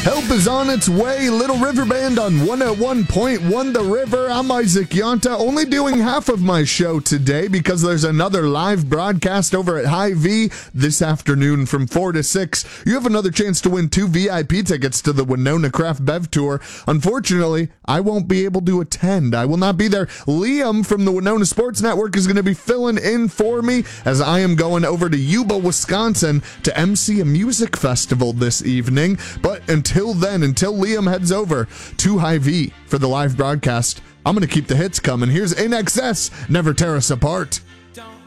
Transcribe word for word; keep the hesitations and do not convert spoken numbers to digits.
Help is on its way. Little River Band on one oh one point one The River. I'm Isaac Yonta, only doing half of my show today because there's another live broadcast over at Hy-Vee this afternoon from four to six. You have another chance to win two V I P tickets to the Winona Craft Bev Tour. Unfortunately, I won't be able to attend. I will not be there. Liam from the Winona Sports Network is going to be filling in for me as I am going over to Yuba, Wisconsin to M C a music festival this evening. But until Until then, until Liam heads over to Hy-Vee for the live broadcast, I'm going to keep the hits coming. Here's I N X S, Never Tear Us Apart.